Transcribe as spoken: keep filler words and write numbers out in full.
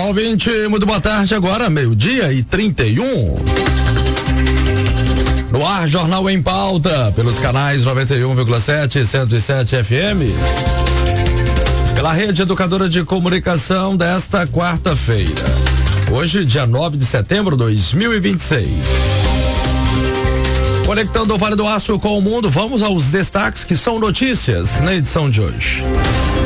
ouvinte, muito boa tarde. Agora, meio-dia e trinta e um. No ar, Jornal em Pauta, pelos canais noventa e um vírgula sete e cento e sete F M. Pela Rede Educadora de Comunicação desta quarta-feira. Hoje, dia nove de setembro de dois mil e vinte e seis. Conectando o Vale do Aço com o mundo, vamos aos destaques que são notícias na edição de hoje.